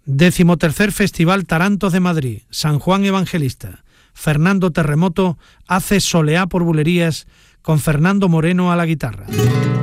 13º Festival Tarantos de Madrid, San Juan Evangelista. Fernando Terremoto hace soleá por bulerías con Fernando Moreno a la guitarra.